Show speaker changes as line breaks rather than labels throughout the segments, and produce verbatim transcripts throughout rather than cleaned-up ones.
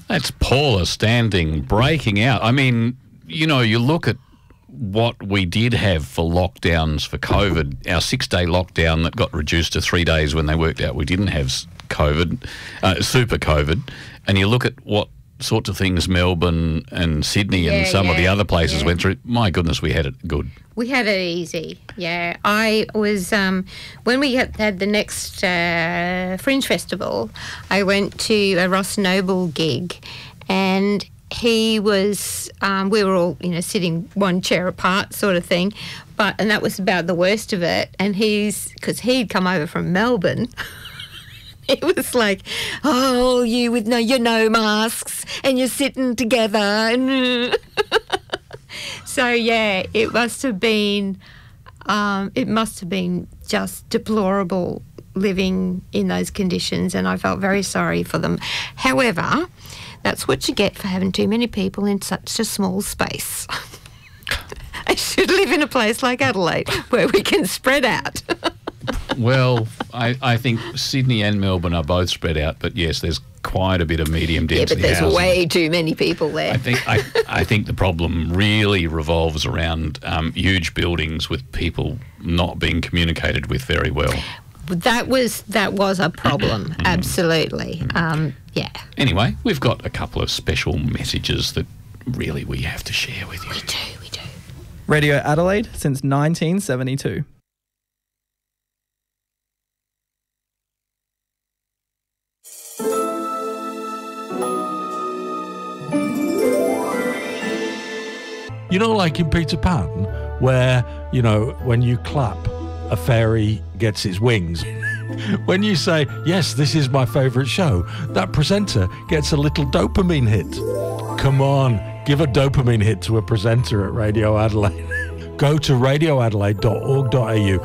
That's Paula Standing breaking out. I mean, you know, you look at what we did have for lockdowns for COVID, our six-day lockdown that got reduced to three days when they worked out we didn't have COVID, uh, super COVID, and you look at what sorts of things Melbourne and Sydney
Yeah,
and some
yeah,
of the other places
yeah.
went through. My goodness, we had it good.
We had it easy, yeah. I was, um, when we had, had the next uh, Fringe Festival, I went to a Ross Noble gig, and he was, um, we were all, you know, sitting one chair apart sort of thing, but, and that was about the worst of it. And he's, because he'd come over from Melbourne, he was like, oh, you with no, your no masks, and you're sitting together. And so, yeah, it must have been, um, it must have been just deplorable living in those conditions, and I felt very sorry for them. However, that's what you get for having too many people in such a small space. I should live in a place like Adelaide where we can spread out.
Well, I, I think Sydney and Melbourne are both spread out, but yes, there's quite a bit of medium
Yeah,
density
but there's
housing.
way too many people there.
I think I, I think the problem really revolves around um, huge buildings with people not being communicated with very well.
That was that was a problem, absolutely. Um, yeah.
Anyway, we've got a couple of special messages that really we have to share with you.
We do, we do.
Radio Adelaide since nineteen seventy-two.
You know, like in Peter Pan, where, you know, when you clap, a fairy gets its wings. When you say, yes, this is my favourite show, that presenter gets a little dopamine hit. Come on, give a dopamine hit to a presenter at Radio Adelaide. Go to radio adelaide dot org dot a u.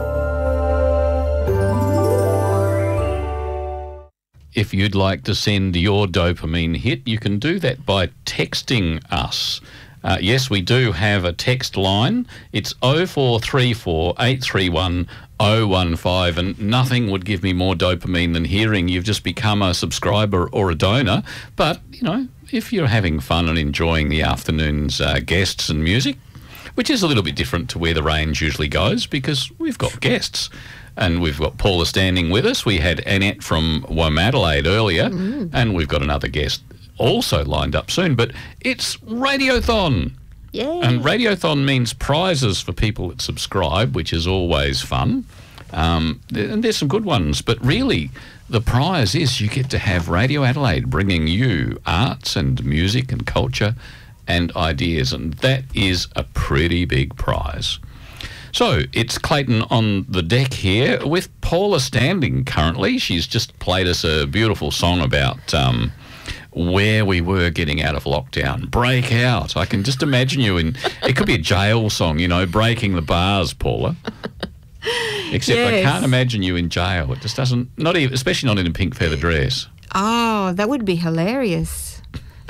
If you'd like to send your dopamine hit, you can do that by texting us. Uh, yes, we do have a text line. It's oh four three four, eight three one, oh one five, and nothing would give me more dopamine than hearing you've just become a subscriber or a donor. But, you know, if you're having fun and enjoying the afternoon's uh, guests and music, which is a little bit different to where the range usually goes because we've got guests. And we've got Paula Standing with us. We had Annette from Womadelaide earlier, mm. and we've got another guest also lined up soon. But it's Radiothon.
Yeah.
And Radiothon means prizes for people that subscribe, which is always fun. Um, and there's some good ones. But really, the prize is you get to have Radio Adelaide bringing you arts and music and culture and ideas. And that is a pretty big prize. So it's Clayton on the deck here with Paula Standing currently. She's just played us a beautiful song about um, where we were getting out of lockdown. Break out. I can just imagine you in, it could be a jail song, you know, breaking the bars, Paula. Except
Yes.
I can't imagine you in jail. It just doesn't, not even, especially not in a pink feather dress.
Oh, that would be hilarious.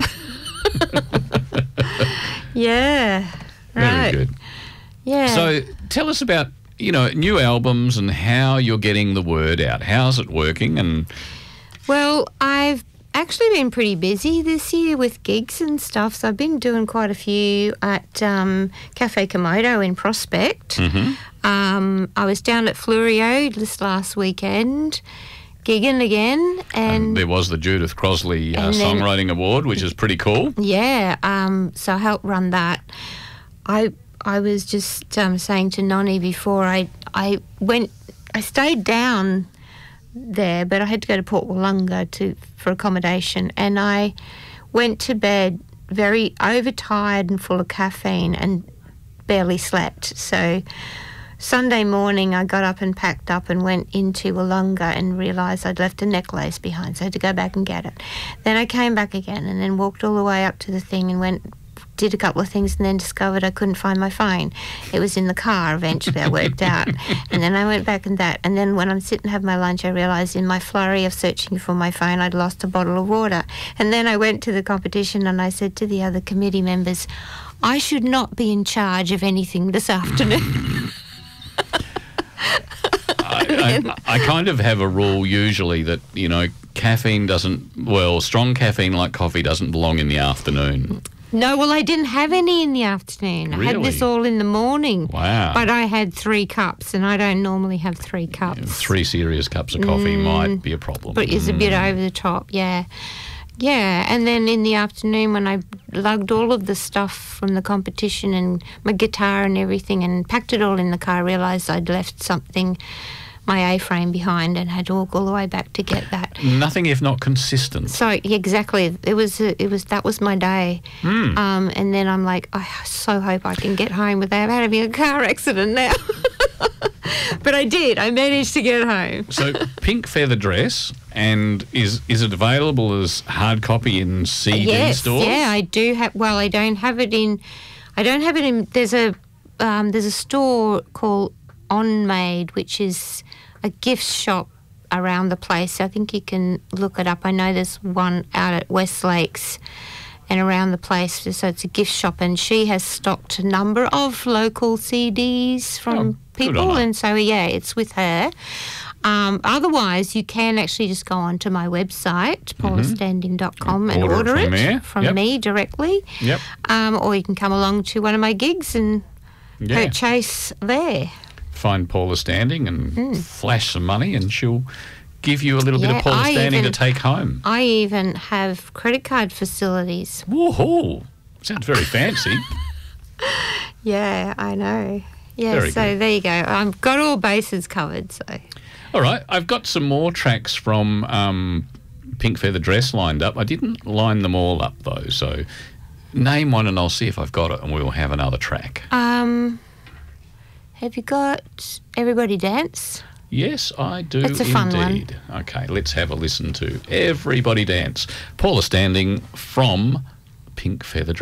Yeah.
Very
Right.
good.
Yeah.
So tell us about, you know, new albums and how you're getting the word out. How's it working? And
Well, I've actually been pretty busy this year with gigs and stuff. So I've been doing quite a few at um, Cafe Komodo in Prospect.
Mhm.
Um, I was down at Flurio this last weekend, gigging again, and,
And there was the Judith Crosley uh,
And then-
Songwriting Award, which is pretty cool.
yeah, um, so I helped run that. I I was just um, saying to Nonny before I I went, I stayed down there, but I had to go to Port Wollonga to for accommodation, and I went to bed very overtired and full of caffeine and barely slept. So Sunday morning I got up and packed up and went into Wollonga and realised I'd left a necklace behind, so I had to go back and get it. Then I came back again and then walked all the way up to the thing and went, did a couple of things and then discovered I couldn't find my phone. It was in the car eventually, I worked out. And then I went back and that. And then when I'm sitting to have my lunch, I realised in my flurry of searching for my phone, I'd lost a bottle of water. And then I went to the competition and I said to the other committee members, I should not be in charge of anything this afternoon.
I, I, I kind of have a rule usually that, you know, caffeine doesn't, well, strong caffeine like coffee doesn't belong in the afternoon.
No, well, I didn't have any in the afternoon. I had this
Really?
all in the morning.
Wow.
But I had three cups, and I don't normally have three cups.
Three serious cups of coffee might be a problem.
But it's a bit over the top, yeah. Yeah, and then in the afternoon when I lugged all of the stuff from the competition and my guitar and everything and packed it all in the car, I realised I'd left something, my A-frame behind, and had to walk all the way back to get that.
Nothing if not consistent.
So yeah, exactly, it was a, it was that was my day,
Mm.
um, and then I'm like, I so hope I can get home without having a car accident now. But I did. I managed to get home.
So Pink Feather Dress, and is is it available as hard copy in C D
yes,
stores?
yeah, I do have. Well, I don't have it in. I don't have it in. There's a um, there's a store called On Made, which is a gift shop around the place. I think you can look it up. I know there's one out at West Lakes and around the place. So it's a gift shop, and she has stocked a number of local C Ds from
Oh, good on
people,
her.
and so yeah, it's with her. Um, otherwise, you can actually just go onto my website, paula standing dot com, and
Order it
order
from
it
there.
from
Yep.
me directly.
Yep.
Um, or you can come along to one of my gigs and
Yeah.
purchase there.
Find Paula Standing and flash some money, and she'll give you a little bit
Yeah,
of Paula
I
Standing
even-
to take home.
I even have credit card facilities.
Woohoo! Sounds very fancy.
Yeah, I know. Yeah,
Very
so
good.
there you go. I've got all bases covered. So
All right, I've got some more tracks from um, Pink Feather Dress lined up. I didn't line them all up though, so name one and I'll see if I've got it, and we'll have another track.
um, have you got Everybody Dance?
Yes, I do
It's a fun one.
indeed. Okay, let's have a listen to Everybody Dance. Paula Standing from Pink Feather Dress.